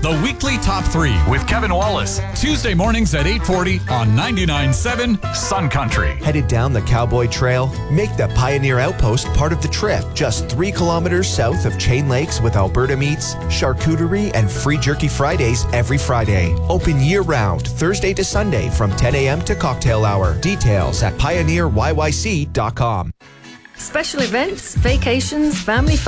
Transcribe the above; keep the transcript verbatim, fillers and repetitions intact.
The weekly top three with Kevin Wallace. Tuesday mornings at eight forty on ninety-nine point seven Sun Country. Headed down the Cowboy Trail? Make the Pioneer Outpost part of the trip. Just three kilometers south of Chain Lakes with Alberta meats, charcuterie, and free jerky Fridays every Friday. Open year-round, Thursday to Sunday from ten a.m. to cocktail hour. Details at pioneer y y c dot com. Special events, vacations, family